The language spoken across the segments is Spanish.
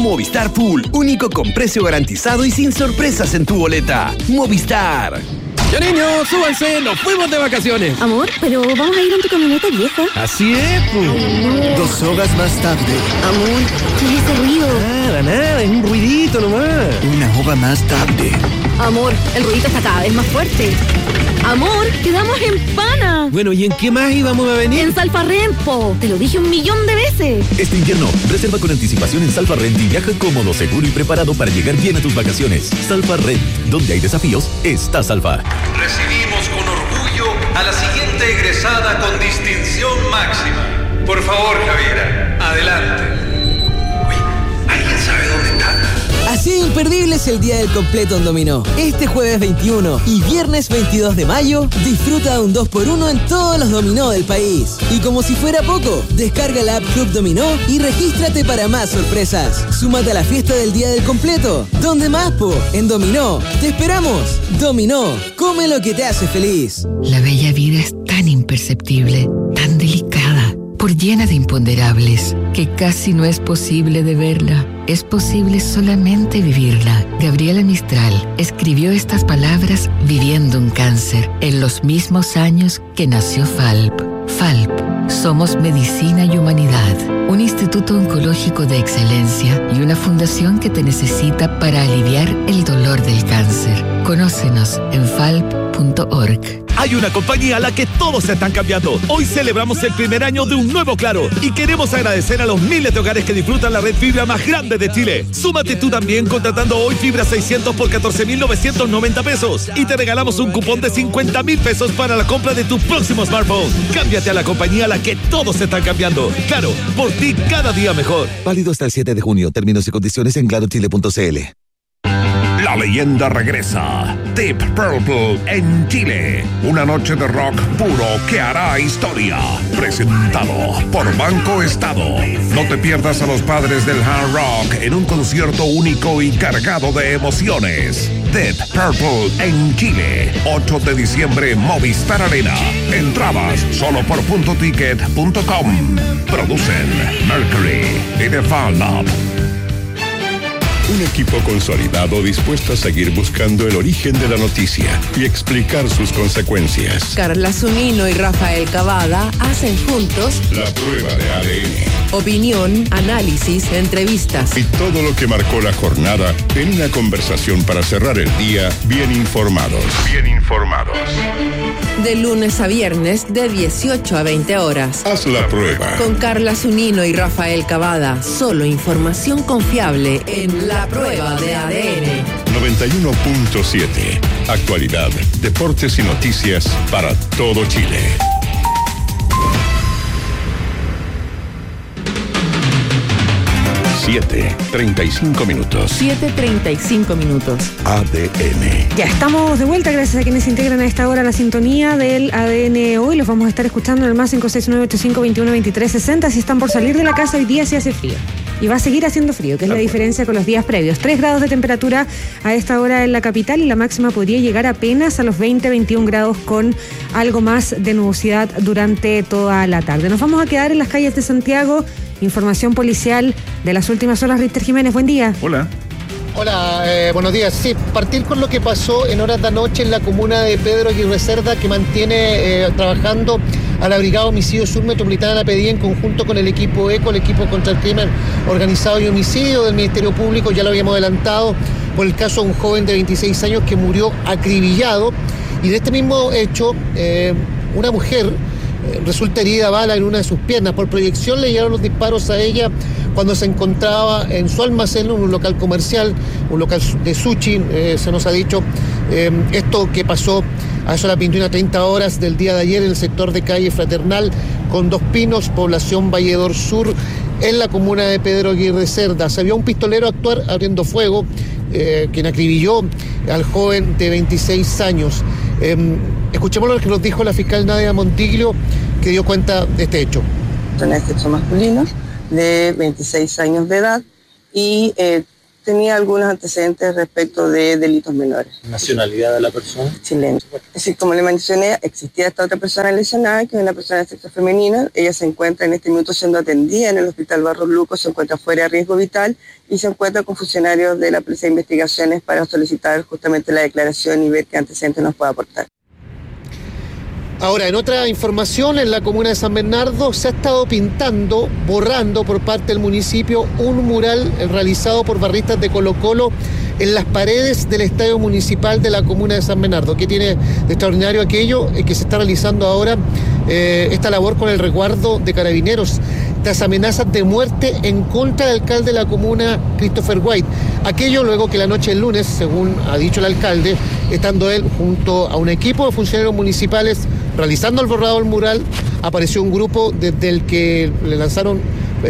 Movistar Pool, único con precio garantizado y sin sorpresas en tu boleta. Movistar. Ya niños, súbanse, nos fuimos de vacaciones. Amor, pero vamos a ir en tu camioneta vieja. Así es, pues. 2 horas más tarde. Amor, ¿qué es ese ruido? Nada, es un ruidito nomás. 1 hora más tarde. Amor, el ruidito está cada vez más fuerte. Amor, quedamos en Pana. Bueno, ¿y en qué más íbamos a venir? En Salfarrent, te lo dije 1.000.000 de veces. Este invierno, reserva con anticipación en Salfarrent y viaja cómodo, seguro y preparado para llegar bien a tus vacaciones. Salfarrent, donde hay desafíos, está Salfa. Recibimos con orgullo a la siguiente egresada con distinción máxima. Por favor, Javiera, adelante. Uy, ¿alguien sabe dónde está? Así de imperdible es el Día del Completo en Dominó. Este jueves 21 y viernes 22 de mayo, disfruta de un 2x1 en todos los dominó del país. Y como si fuera poco, descarga la app Club Dominó y regístrate para más sorpresas. Súmate a la fiesta del Día del Completo. ¿Dónde más, po? En Dominó. ¡Te esperamos! Dominó. Come lo que te hace feliz. La bella vida es tan imperceptible, tan delicada, por llena de imponderables, que casi no es posible de verla. Es posible solamente vivirla. Gabriela Mistral escribió estas palabras viviendo un cáncer en los mismos años que nació FALP. FALP, somos medicina y humanidad, un instituto oncológico de excelencia y una fundación que te necesita para aliviar el dolor del cáncer. Conócenos en falp.org. Hay una compañía a la que todos se están cambiando. Hoy celebramos el primer año de un nuevo Claro y queremos agradecer a los miles de hogares que disfrutan la red fibra más grande de Chile. Súmate tú también contratando hoy fibra 600 por 14.990 pesos y te regalamos un cupón de 50.000 pesos para la compra de tu próximo smartphone. Cámbiate a la compañía a la que todos se están cambiando. Claro, por ti cada día mejor. Válido hasta el 7 de junio. Términos y condiciones en clarochile.cl. La leyenda regresa. Deep Purple en Chile. Una noche de rock puro que hará historia. Presentado por Banco Estado. No te pierdas a los padres del hard rock en un concierto único y cargado de emociones. Deep Purple en Chile. 8 de diciembre, Movistar Arena. Entradas solo por puntoticket.com. Producen Mercury y The Fan Lab. Un equipo consolidado dispuesto a seguir buscando el origen de la noticia y explicar sus consecuencias. Carla Zunino y Rafael Cavada hacen juntos La Prueba de ADN. Opinión, análisis, entrevistas Y todo lo que marcó la jornada en una conversación para cerrar el día bien informados. Bien informados. de lunes a viernes de 18 a 20 horas. Haz la prueba. Con Carla Zunino y Rafael Cavada. Solo información confiable en La Prueba de ADN. 91.7. Actualidad, deportes y noticias para todo Chile. 7:35 minutos. 7:35 minutos. ADN. Ya estamos de vuelta, gracias a quienes se integran a esta hora a la sintonía del ADN hoy. Los vamos a estar escuchando en el más 569-8521-2360. Si están por salir de la casa, hoy día se hace frío. Y va a seguir haciendo frío, que es la diferencia con los días previos. 3 grados de temperatura a esta hora en la capital y la máxima podría llegar apenas a los 20-21 grados con algo más de nubosidad durante toda la tarde. Nos vamos a quedar en las calles de Santiago. Información policial de las últimas horas. Richter Jiménez, buen día. Hola, buenos días. Sí, partir con lo que pasó en horas de anoche en la comuna de Pedro Aguirre Cerda, que mantiene trabajando a la Brigada Homicidio Sur Metropolitana La Pedía en conjunto con el equipo ECO, el equipo contra el crimen organizado y homicidio del Ministerio Público. Ya lo habíamos adelantado por el caso de un joven de 26 años que murió acribillado, y de este mismo hecho una mujer resulta herida a bala en una de sus piernas. Por proyección le llegaron los disparos a ella cuando se encontraba en su almacén, en un local comercial, un local de sushi, se nos ha dicho. Esto que pasó a eso de las 21:30 horas del día de ayer en el sector de calle Fraternal con Dos Pinos, población Valledor Sur, en la comuna de Pedro Aguirre Cerda. Se vio un pistolero actuar abriendo fuego, quien acribilló al joven de 26 años. Escuchemos lo que nos dijo la fiscal Nadia Montiglio, que dio cuenta de este hecho. Son este hecho masculino de 26 años de edad y tenía algunos antecedentes respecto de delitos menores. ¿Nacionalidad de la persona? Chileno. Es decir, como le mencioné, existía esta otra persona lesionada, que es una persona de sexo femenino. Ella se encuentra en este minuto siendo atendida en el Hospital Barros Luco, se encuentra fuera de riesgo vital y se encuentra con funcionarios de la Policía de Investigaciones para solicitar justamente la declaración y ver qué antecedentes nos puede aportar. Ahora, en otra información, en la comuna de San Bernardo se ha estado pintando, borrando por parte del municipio un mural realizado por barristas de Colo-Colo en las paredes del estadio municipal de la comuna de San Bernardo. ¿Qué tiene de extraordinario aquello? Que se está realizando ahora esta labor con el resguardo de carabineros tras amenazas de muerte en contra del alcalde de la comuna, Christopher White. Aquello luego que la noche del lunes, según ha dicho el alcalde, estando él junto a un equipo de funcionarios municipales realizando el borrado del mural, apareció un grupo desde el que le lanzaron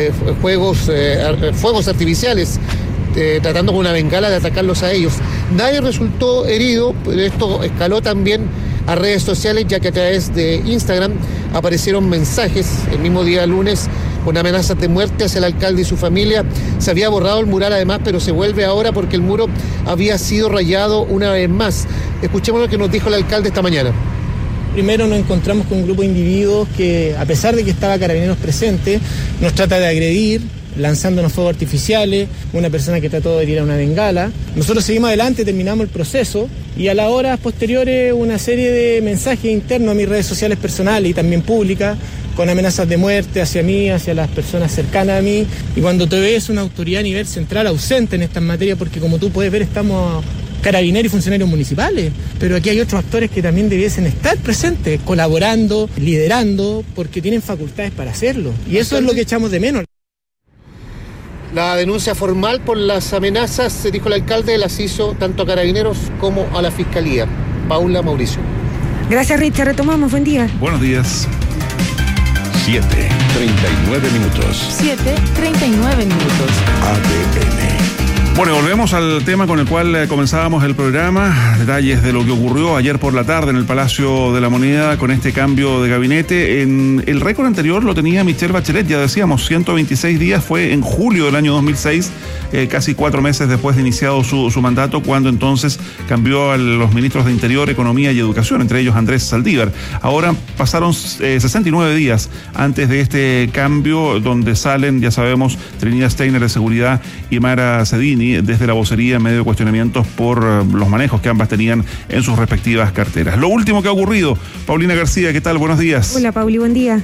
fuegos artificiales, tratando con una bengala de atacarlos a ellos. Nadie resultó herido, pero esto escaló también a redes sociales, ya que a través de Instagram aparecieron mensajes el mismo día lunes con amenazas de muerte hacia el alcalde y su familia. Se había borrado el mural además, pero se vuelve ahora porque el muro había sido rayado una vez más. Escuchemos lo que nos dijo el alcalde esta mañana. Primero nos encontramos con un grupo de individuos que, a pesar de que estaba Carabineros presente, nos trata de agredir, lanzándonos fuegos artificiales, una persona que trató de tirar una bengala. Nosotros seguimos adelante, terminamos el proceso y a las horas posteriores una serie de mensajes internos a mis redes sociales personales y también públicas, con amenazas de muerte hacia mí, hacia las personas cercanas a mí. Y cuando te ves una autoridad a nivel central ausente en estas materias, porque como tú puedes ver estamos carabineros y funcionarios municipales, pero aquí hay otros actores que también debiesen estar presentes, colaborando, liderando, porque tienen facultades para hacerlo. Y eso es lo que echamos de menos. La denuncia formal por las amenazas, se dijo el alcalde, las hizo tanto a Carabineros como a la Fiscalía. Paula, Mauricio. Gracias, Richard. Retomamos. Buen día. Buenos días. 7:39 minutos. 7:39 minutos. ADN. Bueno, volvemos al tema con el cual comenzábamos el programa. Detalles de lo que ocurrió ayer por la tarde en el Palacio de la Moneda con este cambio de gabinete. En el récord anterior lo tenía Michelle Bachelet, ya decíamos, 126 días, fue en julio del año 2006, casi 4 meses después de iniciado su mandato, cuando entonces cambió a los ministros de Interior, Economía y Educación, entre ellos Andrés Saldívar. Ahora pasaron 69 días antes de este cambio, donde salen, ya sabemos, Trinidad Steiner de Seguridad y Mara Cedini desde la vocería en medio de cuestionamientos por los manejos que ambas tenían en sus respectivas carteras. Lo último que ha ocurrido, Paulina García, ¿qué tal? Buenos días. Hola, Pauli, buen día.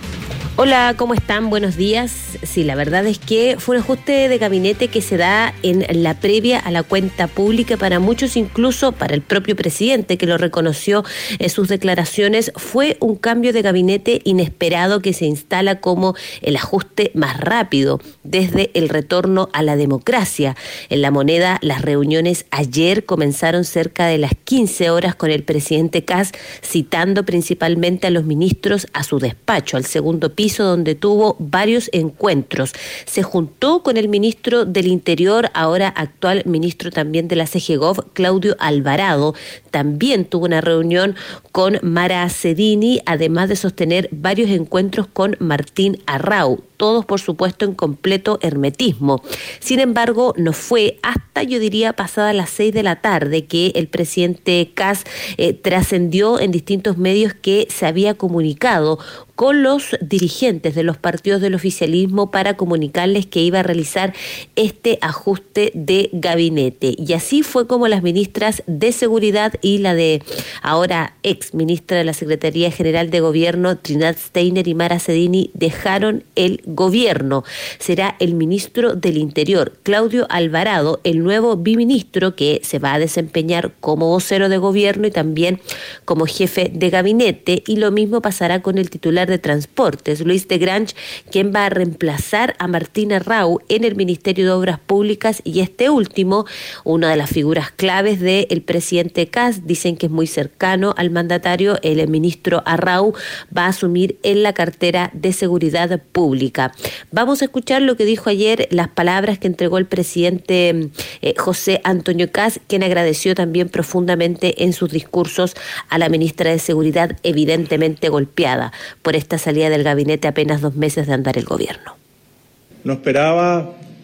Hola, ¿cómo están? Buenos días. Sí, la verdad es que fue un ajuste de gabinete que se da en la previa a la cuenta pública. Para muchos, incluso para el propio presidente, que lo reconoció en sus declaraciones, fue un cambio de gabinete inesperado que se instala como el ajuste más rápido desde el retorno a la democracia. En La Moneda, las reuniones ayer comenzaron cerca de las 15 horas con el presidente Kast, citando principalmente a los ministros a su despacho, al segundo piso, donde tuvo varios encuentros. Se juntó con el ministro del Interior, ahora actual ministro también de la CGGOV, Claudio Alvarado. También tuvo una reunión con Mara Cedini, además de sostener varios encuentros con Martín Arrau. Todos, por supuesto, en completo hermetismo. Sin embargo, no fue hasta, yo diría, pasadas las 6 de la tarde que el presidente Kast trascendió en distintos medios que se había comunicado con los dirigentes de los partidos del oficialismo para comunicarles que iba a realizar este ajuste de gabinete. Y así fue como las ministras de Seguridad y la de ahora ex ministra de la Secretaría General de Gobierno, Trinidad Steiner y Mara Cedini, dejaron el gobierno. Será el ministro del Interior, Claudio Alvarado, el nuevo biministro que se va a desempeñar como vocero de gobierno y también como jefe de gabinete, y lo mismo pasará con el titular de Transportes, Luis de Grange, quien va a reemplazar a Martín Arrau en el Ministerio de Obras Públicas, y este último, una de las figuras claves del presidente Kast, dicen que es muy cercano al mandatario. El ministro Arrau va a asumir en la cartera de Seguridad Pública. Vamos a escuchar lo que dijo ayer, las palabras que entregó el presidente José Antonio Kast, quien agradeció también profundamente en sus discursos a la ministra de Seguridad, evidentemente golpeada por esta salida del gabinete apenas 2 meses de andar el gobierno. No esperaba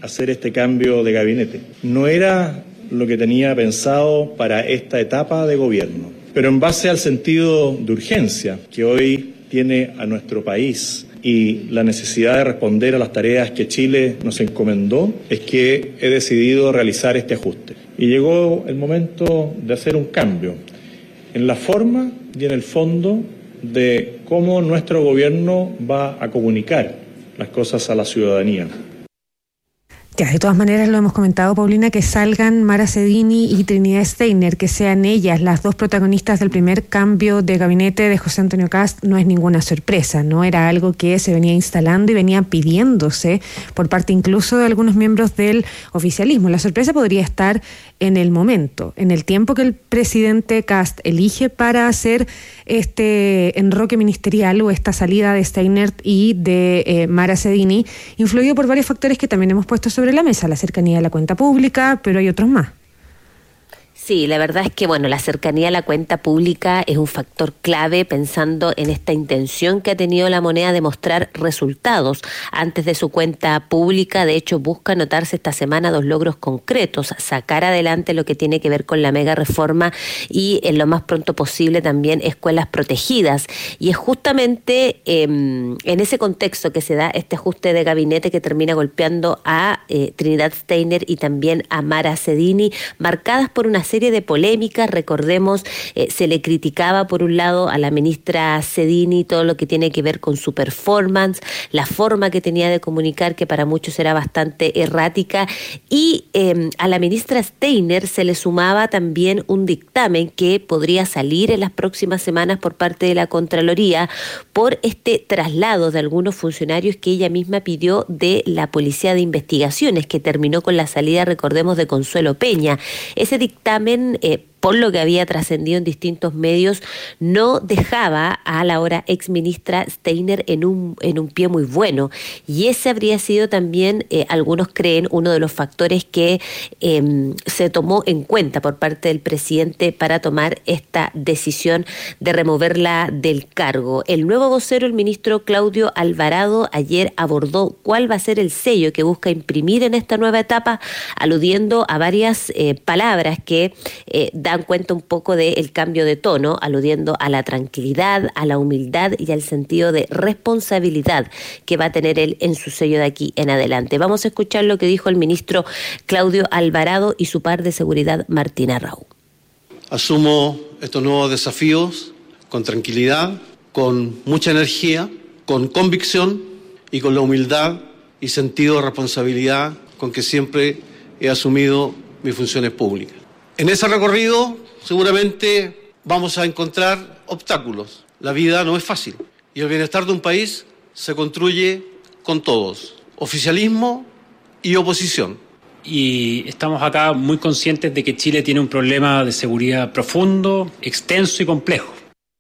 hacer este cambio de gabinete. No era lo que tenía pensado para esta etapa de gobierno, pero en base al sentido de urgencia que hoy tiene a nuestro país y la necesidad de responder a las tareas que Chile nos encomendó, es que he decidido realizar este ajuste. Y llegó el momento de hacer un cambio en la forma y en el fondo de cómo nuestro gobierno va a comunicar las cosas a la ciudadanía. Ya, de todas maneras lo hemos comentado, Paulina, que salgan Mara Cedini y Trinidad Steiner, que sean ellas las dos protagonistas del primer cambio de gabinete de José Antonio Kast, no es ninguna sorpresa, no era algo que se venía instalando y venía pidiéndose por parte incluso de algunos miembros del oficialismo. La sorpresa podría estar en el momento, en el tiempo que el presidente Kast elige para hacer este enroque ministerial o esta salida de Steiner y de Mara Cedini, influido por varios factores que también hemos puesto sobre la mesa, la cercanía de la cuenta pública, pero hay otros más. Sí, la verdad es que la cercanía a la cuenta pública es un factor clave pensando en esta intención que ha tenido la moneda de mostrar resultados antes de su cuenta pública. De hecho, busca anotarse esta semana 2 logros concretos, sacar adelante lo que tiene que ver con la mega reforma y en lo más pronto posible también escuelas protegidas. Y es justamente en ese contexto que se da este ajuste de gabinete que termina golpeando a Trinidad Steiner y también a Mara Cedini, marcadas por una serie de polémicas. Recordemos, se le criticaba por un lado a la ministra Cedini todo lo que tiene que ver con su performance, la forma que tenía de comunicar, que para muchos era bastante errática, y a la ministra Steiner se le sumaba también un dictamen que podría salir en las próximas semanas por parte de la Contraloría por este traslado de algunos funcionarios que ella misma pidió de la Policía de Investigaciones, que terminó con la salida, recordemos, de Consuelo Peña. Ese dictamen, por lo que había trascendido en distintos medios, no dejaba a la ahora exministra Steiner en un pie muy bueno. Y ese habría sido también, algunos creen, uno de los factores que se tomó en cuenta por parte del presidente para tomar esta decisión de removerla del cargo. El nuevo vocero, el ministro Claudio Alvarado, ayer abordó cuál va a ser el sello que busca imprimir en esta nueva etapa, aludiendo a varias palabras que dan cuenta un poco del cambio de tono, aludiendo a la tranquilidad, a la humildad y al sentido de responsabilidad que va a tener él en su sello de aquí en adelante. Vamos a escuchar lo que dijo el ministro Claudio Alvarado y su par de seguridad Martina Raúl. Asumo estos nuevos desafíos con tranquilidad, con mucha energía, con convicción y con la humildad y sentido de responsabilidad con que siempre he asumido mis funciones públicas. En ese recorrido seguramente vamos a encontrar obstáculos. La vida no es fácil y el bienestar de un país se construye con todos, oficialismo y oposición. Y estamos acá muy conscientes de que Chile tiene un problema de seguridad profundo, extenso y complejo.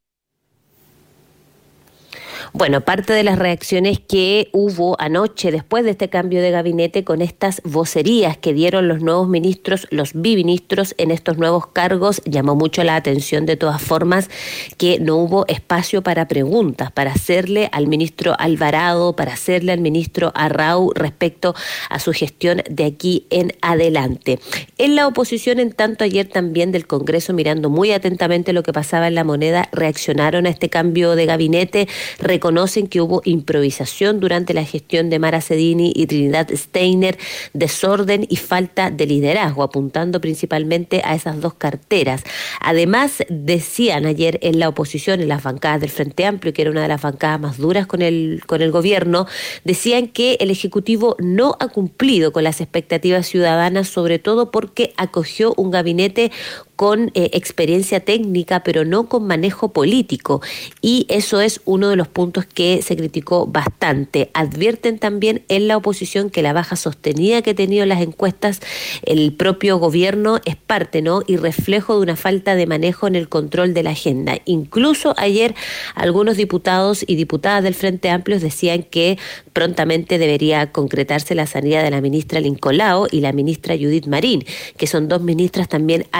Bueno, parte de las reacciones que hubo anoche después de este cambio de gabinete con estas vocerías que dieron los nuevos ministros, los biministros en estos nuevos cargos, llamó mucho la atención de todas formas que no hubo espacio para preguntas, para hacerle al ministro Alvarado, para hacerle al ministro Arrau respecto a su gestión de aquí en adelante. En la oposición, en tanto, ayer también del Congreso, mirando muy atentamente lo que pasaba en la moneda, reaccionaron a este cambio de gabinete, reconocen que hubo improvisación durante la gestión de Mara Cedini y Trinidad Steiner, desorden y falta de liderazgo, apuntando principalmente a esas dos carteras. Además, decían ayer en la oposición, en las bancadas del Frente Amplio, que era una de las bancadas más duras con el gobierno, decían que el Ejecutivo no ha cumplido con las expectativas ciudadanas, sobre todo porque acogió un gabinete con experiencia técnica, pero no con manejo político. Y eso es uno de los puntos que se criticó bastante. Advierten también en la oposición que la baja sostenida que ha tenido las encuestas el propio gobierno es parte, ¿no?, y reflejo de una falta de manejo en el control de la agenda. Incluso ayer algunos diputados y diputadas del Frente Amplio decían que prontamente debería concretarse la salida de la ministra Lincolao y la ministra Judith Marín, que son dos ministras también altamente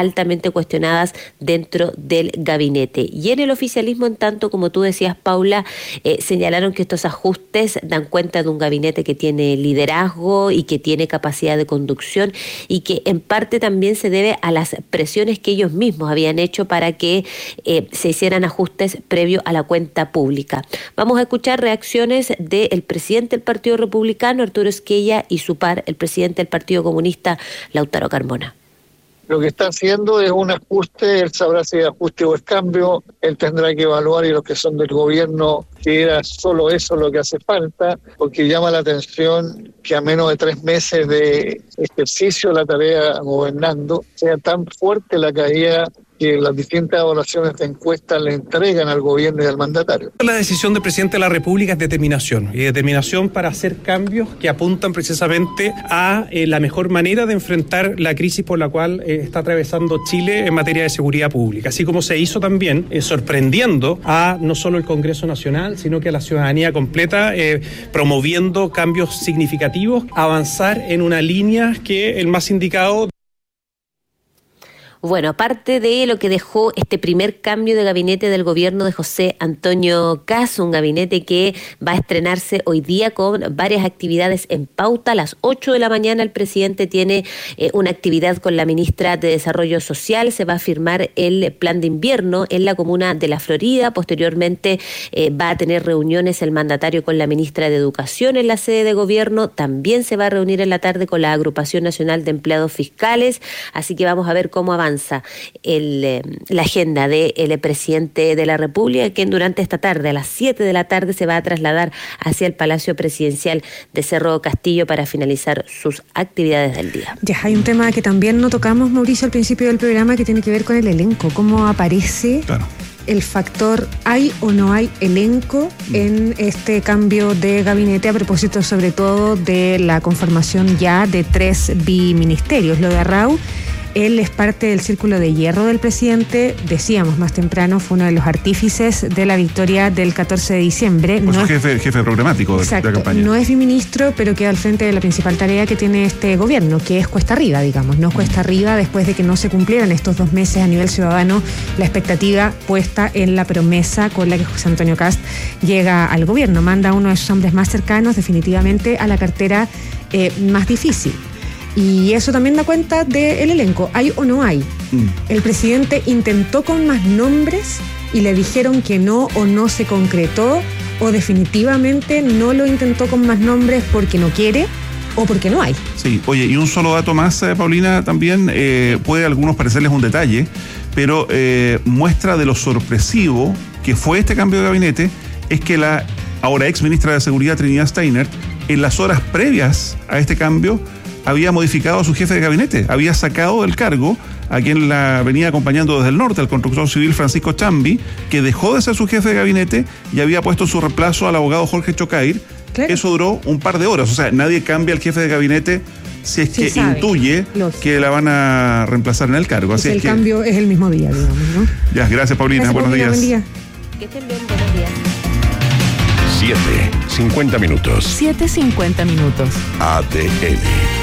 permanentemente cuestionadas dentro del gabinete. Y en el oficialismo, en tanto, como tú decías, Paula, señalaron que estos ajustes dan cuenta de un gabinete que tiene liderazgo y que tiene capacidad de conducción y que en parte también se debe a las presiones que ellos mismos habían hecho para que se hicieran ajustes previo a la cuenta pública. Vamos a escuchar reacciones del presidente del Partido Republicano, Arturo Esquella, y su par, el presidente del Partido Comunista, Lautaro Carmona. Lo que está haciendo es un ajuste, él sabrá si es ajuste o es cambio, él tendrá que evaluar, y los que son del gobierno, que era solo eso lo que hace falta, porque llama la atención que a menos de 3 meses de ejercicio de la tarea gobernando, sea tan fuerte la caída que las distintas evaluaciones de encuestas le entregan al gobierno y al mandatario. La decisión del presidente de la República es determinación, y determinación para hacer cambios que apuntan precisamente a la mejor manera de enfrentar la crisis por la cual está atravesando Chile en materia de seguridad pública, así como se hizo también sorprendiendo a no solo el Congreso Nacional, sino que a la ciudadanía completa, promoviendo cambios significativos, avanzar en una línea que el más indicado. Bueno, aparte de lo que dejó este primer cambio de gabinete del gobierno de José Antonio Kast, un gabinete que va a estrenarse hoy día con varias actividades en pauta. A las 8 de la mañana el presidente tiene una actividad con la ministra de Desarrollo Social. Se va a firmar el plan de invierno en la comuna de La Florida. Posteriormente va a tener reuniones el mandatario con la ministra de Educación en la sede de gobierno. También se va a reunir en la tarde con la Agrupación Nacional de Empleados Fiscales. Así que vamos a ver cómo avanza la agenda del presidente de la República, que durante esta tarde, a las 7 de la tarde, se va a trasladar hacia el Palacio Presidencial de Cerro Castillo para finalizar sus actividades del día. Ya, hay un tema que también no tocamos, Mauricio, al principio del programa, que tiene que ver con el elenco, cómo aparece el factor ¿hay o no hay elenco en este cambio de gabinete, a propósito sobre todo de la conformación ya de 3 biministerios? Lo de Arrau, él es parte del círculo de hierro del presidente, decíamos más temprano, fue uno de los artífices de la victoria del 14 de diciembre. Pues no jefe programático de la campaña. No es biministro, pero queda al frente de la principal tarea que tiene este gobierno, que es cuesta arriba, digamos, no cuesta arriba después de que no se cumplieran estos 2 meses a nivel ciudadano la expectativa puesta en la promesa con la que José Antonio Kast llega al gobierno. Manda a uno de sus hombres más cercanos definitivamente a la cartera más difícil. Y eso también da cuenta del elenco. ¿Hay o no hay? El presidente intentó con más nombres y le dijeron que no, o no se concretó, o definitivamente no lo intentó con más nombres porque no quiere o porque no hay. Sí, oye, y un solo dato más, Paulina, también puede a algunos parecerles un detalle, pero muestra de lo sorpresivo que fue este cambio de gabinete, es que la ahora ex ministra de Seguridad, Trinidad Steiner, en las horas previas a este cambio, había modificado a su jefe de gabinete, había sacado del cargo a quien la venía acompañando desde el norte, el constructor civil Francisco Chambi, que dejó de ser su jefe de gabinete y había puesto en su reemplazo al abogado Jorge Chocair. Claro. Eso duró un par de horas, o sea, nadie cambia al jefe de gabinete si es que intuye que la van a reemplazar en el cargo. Así el cambio es el mismo día, digamos, ¿no? Ya, gracias Paulina, buenos días. Buen día. Que estén bien, buenos días. 7:50 minutos. 7:50 minutos. ADN.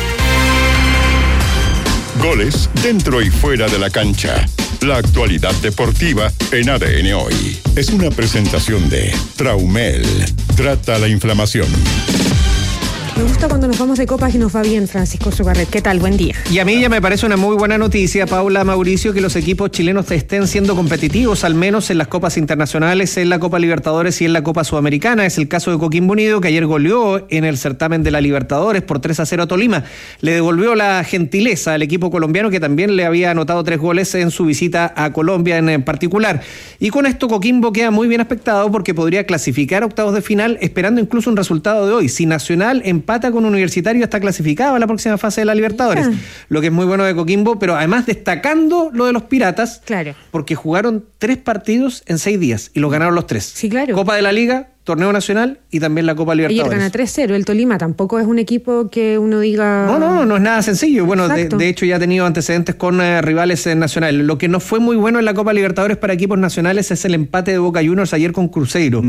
Goles dentro y fuera de la cancha. La actualidad deportiva en ADN Hoy. Es una presentación de Traumel. Trata la inflamación. Me gusta cuando nos vamos de copas y nos va bien, Francisco Sugarret. ¿Qué tal? Buen día. Y a mí ya me parece una muy buena noticia, Paula, Mauricio, que los equipos chilenos estén siendo competitivos, al menos en las copas internacionales, en la Copa Libertadores y en la Copa Sudamericana. Es el caso de Coquimbo Unido, que ayer goleó en el certamen de la Libertadores por 3-0 a Tolima. Le devolvió la gentileza al equipo colombiano, que también le había anotado 3 goles en su visita a Colombia en particular. Y con esto Coquimbo queda muy bien aspectado porque podría clasificar a octavos de final, esperando incluso un resultado de hoy. Si Nacional empata con Universitario, está clasificado a la próxima fase de la Libertadores. Lo que es muy bueno de Coquimbo, pero además destacando lo de los Piratas, claro, porque jugaron 3 partidos en 6 días y los ganaron los 3. Sí, claro. Copa de la Liga, Torneo Nacional y también la Copa Ayer Libertadores. gana 3-0. El Tolima tampoco es un equipo que uno diga... No es nada sencillo. Bueno, Exacto. de hecho ya ha tenido antecedentes con rivales nacionales. Lo que no fue muy bueno en la Copa Libertadores para equipos nacionales es el empate de Boca Juniors ayer con Cruzeiro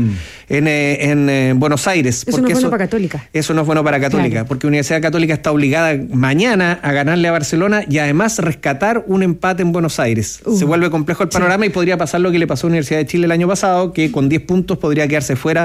en Buenos Aires. Eso no es bueno para Católica. Eso no es bueno para Católica, Claro. porque Universidad Católica está obligada mañana a ganarle a Barcelona y además rescatar un empate en Buenos Aires. Se vuelve complejo el panorama y podría pasar lo que le pasó a Universidad de Chile el año pasado, que con 10 puntos podría quedarse fuera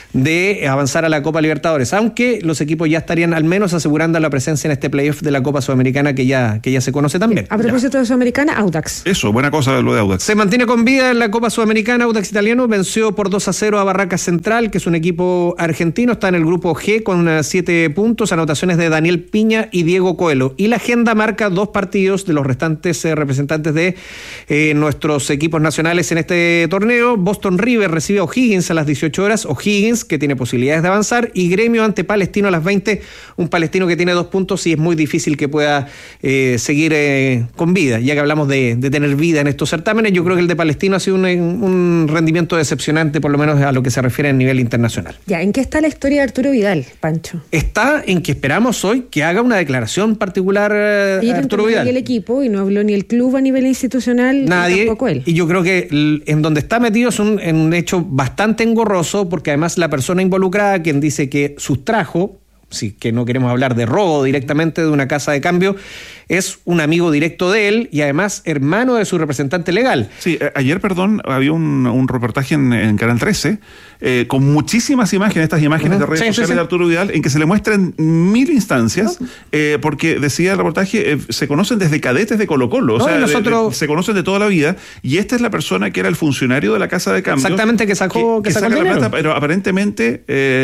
de avanzar a la Copa Libertadores, aunque los equipos ya estarían al menos asegurando la presencia en este playoff de la Copa Sudamericana que ya se conoce también. A propósito de Sudamericana, Audax. Eso, buena cosa lo de Audax. Se mantiene con vida en la Copa Sudamericana. Audax italiano venció por 2-0 a Barracas Central, que es un equipo argentino, está en el grupo G con 7 puntos, anotaciones de Daniel Piña y Diego Coelho. Y la agenda marca 2 partidos de los restantes representantes de nuestros equipos nacionales en este torneo. Boston River recibe a O'Higgins a las 18 horas, O'Higgins que tiene posibilidades de avanzar, y Gremio ante Palestino a las 20, un Palestino que tiene 2 puntos y es muy difícil que pueda seguir con vida. Ya que hablamos de tener vida en estos certámenes, yo creo que el de Palestino ha sido un rendimiento decepcionante, por lo menos a lo que se refiere a nivel internacional. Ya, ¿en qué está la historia de Arturo Vidal, Pancho? Está en que esperamos hoy que haga una declaración particular Ayer Arturo Vidal. el equipo y no habló ni el club a nivel institucional, Nadie, ni tampoco él. y yo creo que en donde está metido es en un hecho bastante engorroso, porque además la persona involucrada, quien dice que sustrajo, si que no queremos hablar de robo directamente de una casa de cambio, es un amigo directo de él y además hermano de su representante legal. Sí, ayer, había un reportaje en Canal 13 con muchísimas imágenes, estas imágenes de redes sociales de Arturo Vidal, en que se le muestran 1000 instancias, porque decía el reportaje, se conocen desde cadetes de Colo-Colo, o sea, se conocen de toda la vida, y esta es la persona que era el funcionario de la casa de cambio. Exactamente, que sacó saca el la dinero. plata, pero aparentemente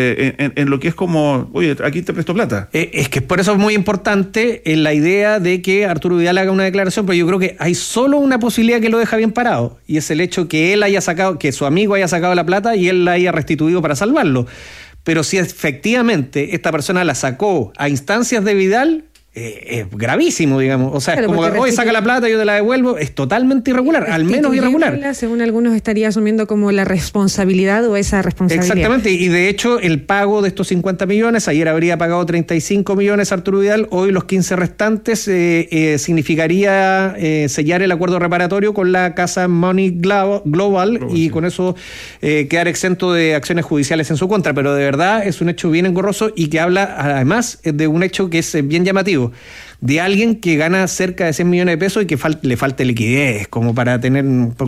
en lo que es como, oye, aquí te presto plata. Es que por eso es muy importante la idea de que Arturo Vidal haga una declaración, pero yo creo que hay solo una posibilidad que lo deja bien parado, y es el hecho que él haya sacado, que su amigo haya sacado la plata y él la haya restituido para salvarlo. Pero si efectivamente esta persona la sacó a instancias de Vidal, es gravísimo, digamos. O sea, claro, es como que hoy saca la plata, yo te la devuelvo. Es totalmente irregular, al menos irregular. Según algunos estaría asumiendo como la responsabilidad o esa responsabilidad. Exactamente, y de hecho el pago de estos 50 millones, ayer habría pagado 35 millones Arturo Vidal, hoy los 15 restantes significaría sellar el acuerdo reparatorio con la casa Money Global y con eso quedar exento de acciones judiciales en su contra. Pero de verdad es un hecho bien engorroso y que habla además de un hecho que es bien llamativo, de alguien que gana cerca de 100 millones de pesos y que le falte liquidez, como para tener...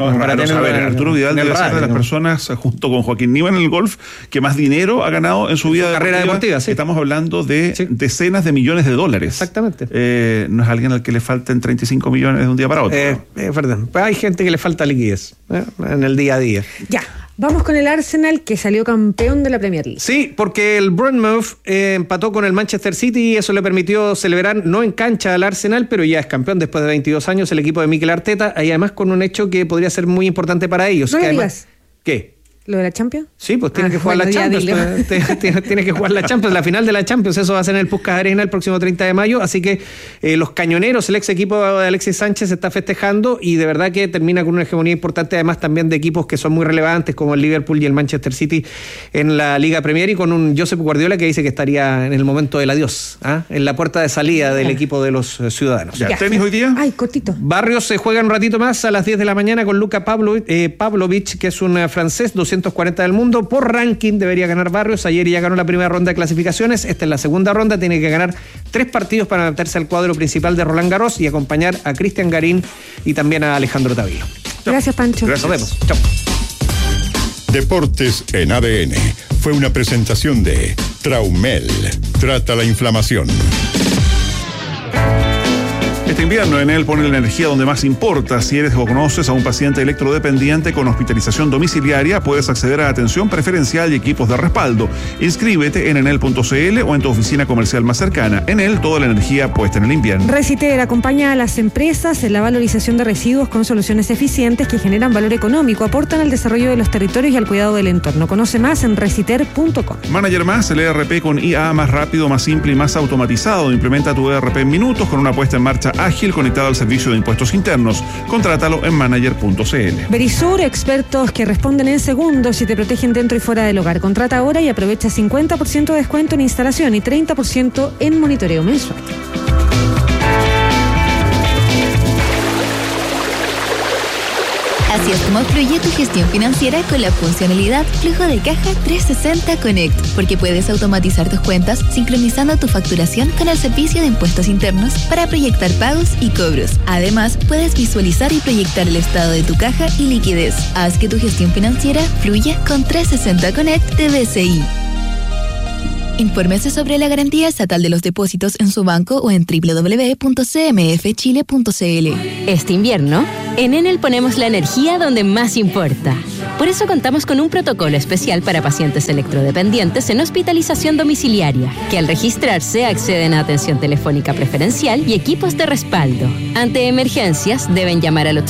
Arturo Vidal debe ser de las personas, junto con Joaquín Niva en el golf, que más dinero ha ganado en su vida carrera deportiva. Sí. Estamos hablando de decenas de millones de dólares. Exactamente. No es alguien al que le falten 35 millones de un día para otro. Perdón, pues hay gente que le falta liquidez en el día a día. Ya. Vamos con el Arsenal, que salió campeón de la Premier League. Sí, porque el Bournemouth empató con el Manchester City y eso le permitió celebrar, no en cancha al Arsenal, pero ya es campeón después de 22 años el equipo de Mikel Arteta, y además con un hecho que podría ser muy importante para ellos. No que lo además, digas. ¿Qué? ¿Lo de la Champions? Sí, pues tiene que jugar la Champions. Tiene que jugar la Champions, la final de la Champions. Eso va a ser en el Puskás Arena el próximo 30 de mayo. Así que los cañoneros, el ex equipo de Alexis Sánchez, se está festejando y de verdad que termina con una hegemonía importante, además también de equipos que son muy relevantes como el Liverpool y el Manchester City en la Liga Premier, y con un Josep Guardiola que dice que estaría en el momento del adiós, en la puerta de salida del equipo de los ciudadanos. ¿Tenis hoy día? Ay, cortito. Barrios se juega un ratito más a las 10 de la mañana con Luka Pavlovic, que es un francés, 240 del mundo. Por ranking debería ganar Barrios. Ayer ya ganó la primera ronda de clasificaciones. Esta es la segunda ronda. Tiene que ganar 3 partidos para adaptarse al cuadro principal de Roland Garros y acompañar a Cristian Garín y también a Alejandro Tavilo. Gracias, Pancho. Gracias. Nos vemos. Chao. Deportes en ADN fue una presentación de Traumel. Trata la inflamación. Este invierno Enel pone la energía donde más importa. Si eres o conoces a un paciente electrodependiente con hospitalización domiciliaria, puedes acceder a atención preferencial y equipos de respaldo. Inscríbete en enel.cl o en tu oficina comercial más cercana. Enel, toda la energía puesta en el invierno. Reciter acompaña a las empresas en la valorización de residuos con soluciones eficientes que generan valor económico, aportan al desarrollo de los territorios y al cuidado del entorno. Conoce más en reciter.com. Manager Más, el ERP con IA más rápido, más simple y más automatizado. Implementa tu ERP en minutos con una puesta en marcha ágil conectado al servicio de impuestos internos. Contrátalo en manager.cl. Verisur, expertos que responden en segundos y te protegen dentro y fuera del hogar. Contrata ahora y aprovecha 50% de descuento en instalación y 30% en monitoreo mensual. Así es como fluye tu gestión financiera con la funcionalidad Flujo de Caja 360 Connect, porque puedes automatizar tus cuentas sincronizando tu facturación con el servicio de impuestos internos para proyectar pagos y cobros. Además, puedes visualizar y proyectar el estado de tu caja y liquidez. Haz que tu gestión financiera fluya con 360 Connect de BCI. Infórmese sobre la garantía estatal de los depósitos en su banco o en www.cmfchile.cl. Este invierno, en Enel ponemos la energía donde más importa. Por eso contamos con un protocolo especial para pacientes electrodependientes en hospitalización domiciliaria, que al registrarse acceden a atención telefónica preferencial y equipos de respaldo. Ante emergencias, deben llamar al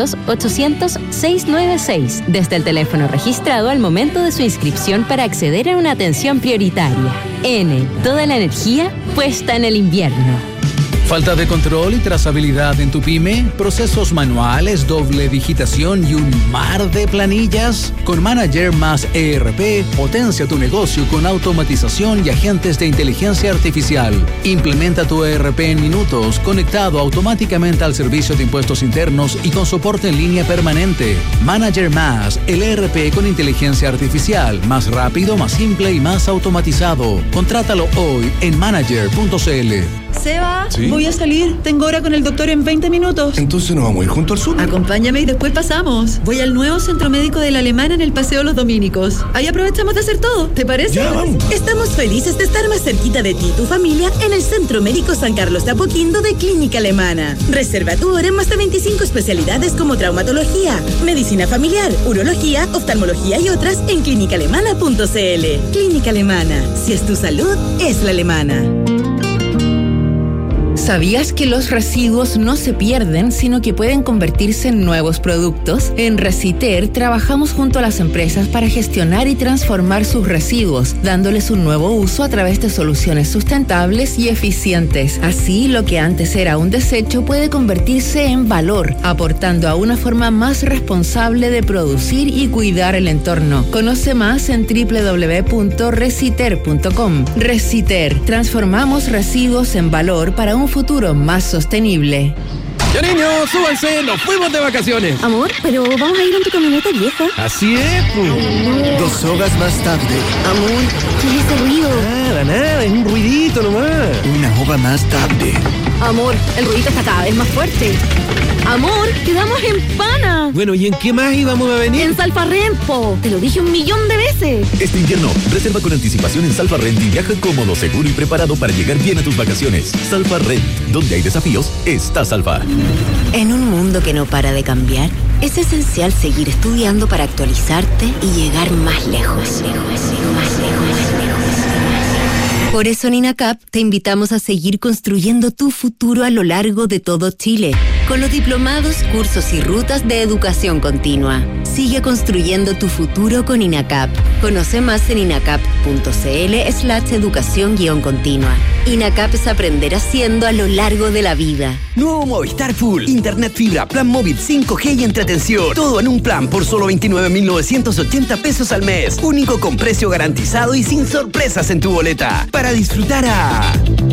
800-800-696 desde el teléfono registrado al momento de su inscripción para acceder a una atención prioritaria. Enel, toda la energía puesta en el invierno. ¿Falta de control y trazabilidad en tu pyme? ¿Procesos manuales, doble digitación y un mar de planillas? Con Manager más ERP, potencia tu negocio con automatización y agentes de inteligencia artificial. Implementa tu ERP en minutos, conectado automáticamente al servicio de impuestos internos y con soporte en línea permanente. Manager más, el ERP con inteligencia artificial, más rápido, más simple y más automatizado. Contrátalo hoy en manager.cl. Seba, ¿Sí? voy a salir. Tengo hora con el doctor en 20 minutos. Entonces nos vamos a ir junto al súper. Acompáñame y después pasamos. Voy al nuevo centro médico de la Alemana en el Paseo Los Dominicos. Ahí aprovechamos de hacer todo. ¿Te parece? Ya, vamos. Estamos felices de estar más cerquita de ti y tu familia en el Centro Médico San Carlos de Apoquindo de Clínica Alemana. Reserva tu hora en más de 25 especialidades como traumatología, medicina familiar, urología, oftalmología y otras en clínicaalemana.cl. Clínica Alemana. Si es tu salud, es la alemana. ¿Sabías que los residuos no se pierden, sino que pueden convertirse en nuevos productos? En Reciter trabajamos junto a las empresas para gestionar y transformar sus residuos, dándoles un nuevo uso a través de soluciones sustentables y eficientes. Así, lo que antes era un desecho puede convertirse en valor, aportando a una forma más responsable de producir y cuidar el entorno. Conoce más en www.reciter.com. Reciter, transformamos residuos en valor para un futuro más sostenible. Ya niños, súbanse, nos fuimos de vacaciones. Amor, pero vamos a ir en tu camioneta vieja. Así es, pues. 2 horas más tarde. Amor, ¿qué es ese ruido? Nada, es un ruidito nomás. 1 hora más tarde. Amor, el ruidito está cada vez más fuerte. Amor, quedamos en Pana. Bueno, ¿y en qué más íbamos a venir? En Salfarrempo. Te lo dije 1.000.000 de veces. Este invierno, reserva con anticipación en Salfarrent y viaja cómodo, seguro y preparado para llegar bien a tus vacaciones. Salfarrent, donde hay desafíos, está Salfa. En un mundo que no para de cambiar, es esencial seguir estudiando para actualizarte y llegar más lejos. Por eso en INACAP te invitamos a seguir construyendo tu futuro a lo largo de todo Chile, con los diplomados, cursos y rutas de educación continua. Sigue construyendo tu futuro con INACAP. Conoce más en inacap.cl/educación-continua. INACAP es aprender haciendo a lo largo de la vida. Nuevo Movistar Full. Internet fibra, plan móvil 5G y entretención. Todo en un plan por solo 29.980 pesos al mes. Único con precio garantizado y sin sorpresas en tu boleta. Para disfrutar a